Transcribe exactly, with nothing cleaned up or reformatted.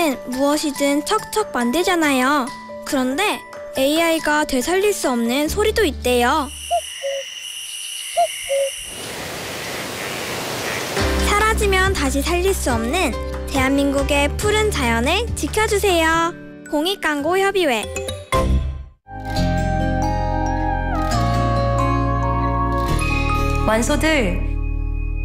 에이아이는 무엇이든 척척 만들잖아요. 그런데 에이아이가 되살릴 수 없는 소리도 있대요. 사라지면 다시 살릴 수 없는 대한민국의 푸른 자연을 지켜주세요. 공익광고협의회. 완소들,